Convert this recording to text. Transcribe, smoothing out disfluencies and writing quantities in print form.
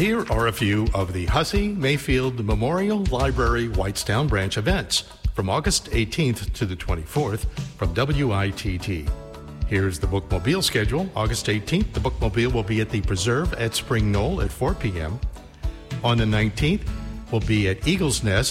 Here are a few of the Hussey Mayfield Memorial Library Whitestown Branch events from August 18th to the 24th from WITT. Here's the Bookmobile schedule. August 18th, the Bookmobile will be at the Preserve at Spring Knoll at 4 p.m. On the 19th, will be at Eagle's Nest